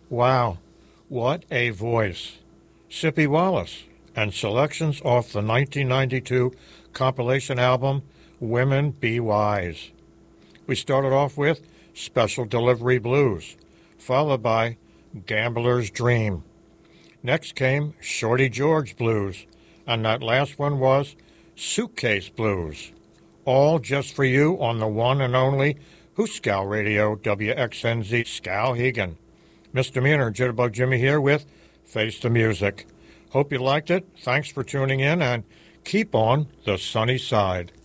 Wow, what a voice. Sippy Wallace, and selections off the 1992 compilation album Women Be Wise. We started off with Special Delivery Blues, followed by Gambler's Dream. Next came Shorty George Blues, and that last one was Suitcase Blues. All just for you on the one and only Hooskow Radio WXNZ Skowhegan. Misdemeanor Jitterbug Jimmy here with Face the Music. Hope you liked it. Thanks for tuning in, and keep on the sunny side.